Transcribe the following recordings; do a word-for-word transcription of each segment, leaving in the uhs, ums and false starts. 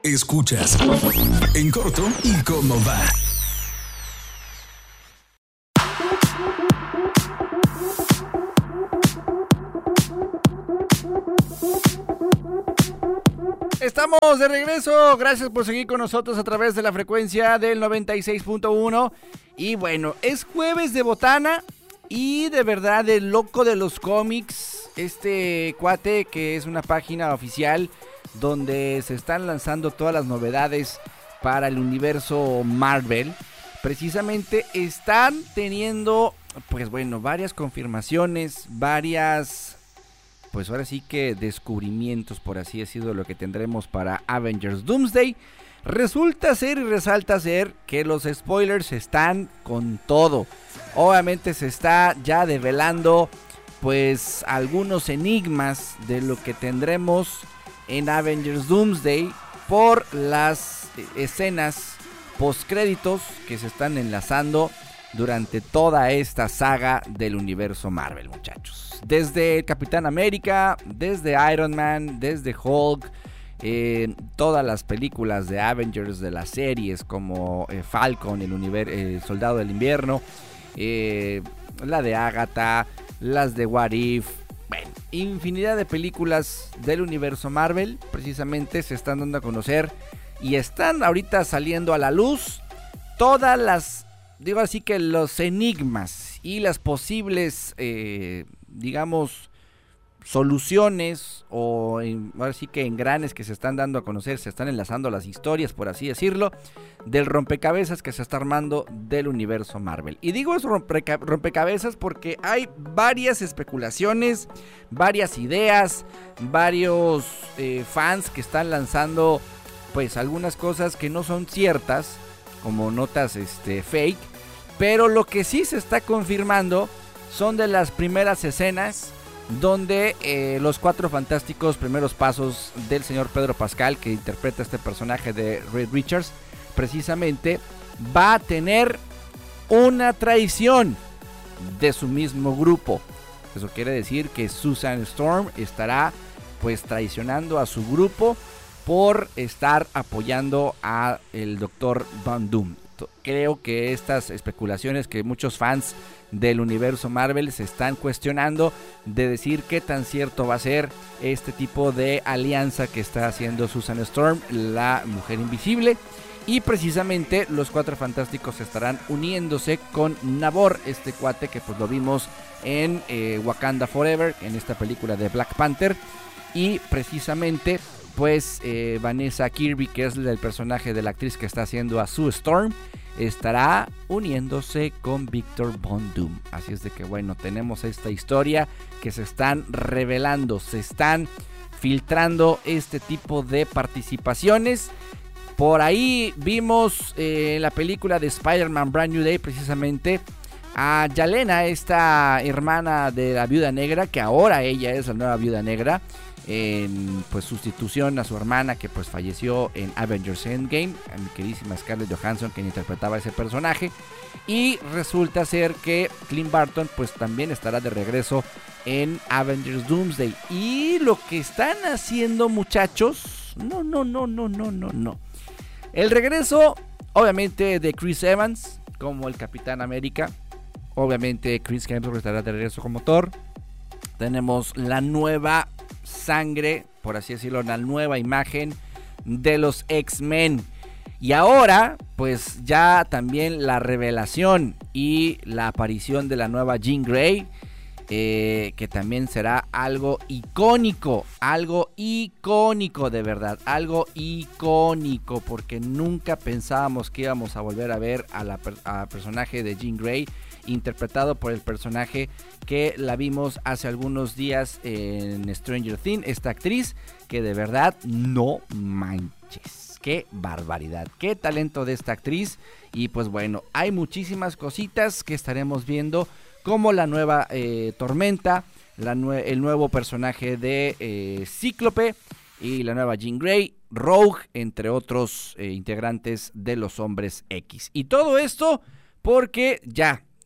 Escuchas En Corto y Cómo Va. Estamos de regreso, gracias por seguir con nosotros a través de la frecuencia del noventa y seis punto uno. Y bueno, es jueves de botana y de verdad el loco de los cómics, este cuate que es una página oficial donde se están lanzando todas las novedades para el universo Marvel. Precisamente están teniendo, pues bueno, varias confirmaciones, varias... pues ahora sí que descubrimientos, por así decirlo, lo que tendremos para Avengers Doomsday. Resulta ser y resalta ser que los spoilers están con todo. Obviamente se está ya develando pues algunos enigmas de lo que tendremos en Avengers Doomsday por las escenas postcréditos que se están enlazando durante toda esta saga del universo Marvel, muchachos. Desde Capitán América, desde Iron Man, desde Hulk, eh, todas las películas de Avengers, de las series como eh, Falcon, el univer- eh, Soldado del Invierno, eh, la de Agatha, las de What If, bueno, infinidad de películas del universo Marvel precisamente se están dando a conocer y están ahorita saliendo a la luz todas las, digo así que los enigmas y las posibles, eh, digamos, soluciones o en, ahora sí que engranes que se están dando a conocer, se están enlazando las historias, por así decirlo, del rompecabezas que se está armando del universo Marvel. Y digo es rompeca- rompecabezas porque hay varias especulaciones, varias ideas, varios eh, fans que están lanzando pues algunas cosas que no son ciertas, como notas este, fake, pero lo que sí se está confirmando son de las primeras escenas donde eh, los Cuatro Fantásticos, primeros pasos del señor Pedro Pascal, que interpreta este personaje de Reed Richards, precisamente va a tener una traición de su mismo grupo. Eso quiere decir que Susan Storm estará pues traicionando a su grupo por estar apoyando a el doctor Von Doom. Creo que estas especulaciones que muchos fans del universo Marvel se están cuestionando de decir qué tan cierto va a ser este tipo de alianza que está haciendo Susan Storm, la Mujer Invisible, y precisamente los Cuatro Fantásticos estarán uniéndose con Namor, este cuate que pues lo vimos en eh, Wakanda Forever, en esta película de Black Panther, y precisamente pues eh, Vanessa Kirby, que es el personaje de la actriz que está haciendo a Sue Storm, estará uniéndose con Victor Von Doom. Así es de que bueno, tenemos esta historia que se están revelando, se están filtrando este tipo de participaciones. Por ahí vimos eh, en la película de Spider-Man Brand New Day precisamente a Yelena, esta hermana de la Viuda Negra, que ahora ella es la nueva Viuda Negra, en pues sustitución a su hermana que pues falleció en Avengers Endgame, a mi queridísima Scarlett Johansson, quien interpretaba ese personaje. Y resulta ser que Clint Barton pues también estará de regreso en Avengers Doomsday. Y lo que están haciendo, muchachos, no, no, no, no, no, no, no. El regreso, obviamente, de Chris Evans como el Capitán América. Obviamente Chris Hemsworth estará de regreso como Thor. Tenemos la nueva sangre, por así decirlo, la nueva imagen de los X-Men. Y ahora, pues ya también la revelación y la aparición de la nueva Jean Grey, eh, que también será algo icónico, algo icónico de verdad, algo icónico, porque nunca pensábamos que íbamos a volver a ver a la a personaje de Jean Grey, interpretado por el personaje que la vimos hace algunos días en Stranger Things, esta actriz que de verdad no manches, qué barbaridad, qué talento de esta actriz. Y pues bueno, hay muchísimas cositas que estaremos viendo, como la nueva eh, Tormenta, la nue- el nuevo personaje de eh, Cíclope y la nueva Jean Grey, Rogue, entre otros eh, integrantes de los Hombres X. Y todo esto porque ya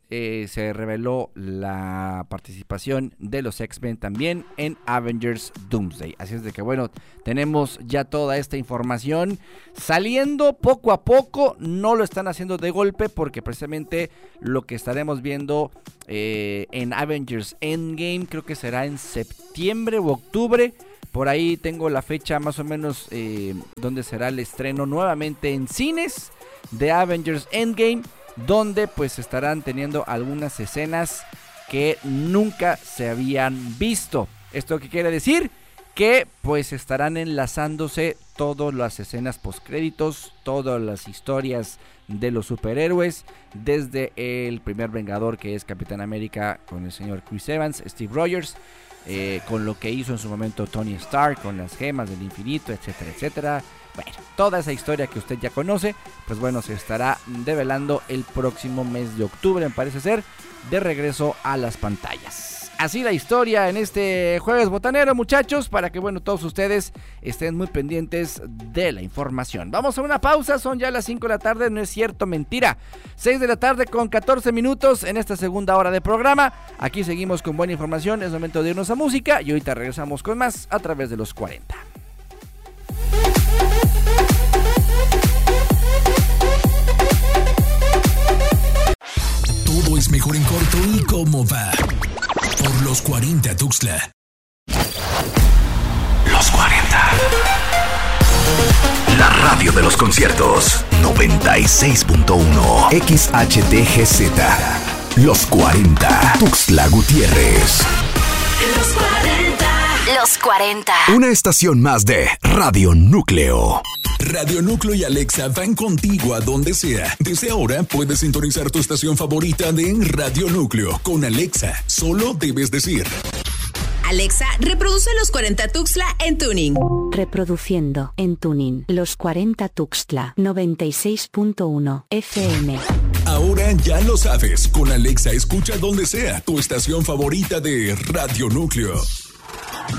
eh, se reveló la participación de los X-Men también en Avengers Doomsday. Así es de que bueno, tenemos ya toda esta información saliendo poco a poco. No lo están haciendo de golpe porque precisamente lo que estaremos viendo eh, en Avengers Endgame creo que será en septiembre u octubre. Por ahí tengo la fecha más o menos eh, donde será el estreno nuevamente en cines de Avengers Endgame, donde pues estarán teniendo algunas escenas que nunca se habían visto. ¿Esto qué quiere decir? Que pues estarán enlazándose todas las escenas postcréditos, todas las historias de los superhéroes, desde el primer Vengador que es Capitán América con el señor Chris Evans, Steve Rogers, Eh, con lo que hizo en su momento Tony Stark, con las gemas del infinito, etcétera, etcétera. Bueno, toda esa historia que usted ya conoce, pues bueno, se estará develando el próximo mes de octubre, me parece ser, de regreso a las pantallas. Así la historia en este Jueves Botanero, muchachos, para que, bueno, todos ustedes estén muy pendientes de la información. Vamos a una pausa, son ya las cinco de la tarde, no es cierto, mentira. seis de la tarde con catorce minutos en esta segunda hora de programa. Aquí seguimos con buena información, es momento de irnos a música y ahorita regresamos con más a través de los cuarenta. Todo es mejor en corto y cómo va. Por los cuarenta Tuxtla. Los cuarenta. La radio de los conciertos. noventa y seis punto uno. X H T G Z. Los cuarenta. Tuxtla Gutiérrez. Los cuarenta. Los cuarenta. Una estación más de Radio Núcleo. Radio Núcleo y Alexa van contigo a donde sea. Desde ahora puedes sintonizar tu estación favorita de Radio Núcleo. Con Alexa, solo debes decir: Alexa, reproduce Los cuarenta Tuxtla en Tuning. Reproduciendo en Tuning Los cuarenta Tuxtla noventa y seis punto uno F M. Ahora ya lo sabes. Con Alexa escucha donde sea tu estación favorita de Radio Núcleo.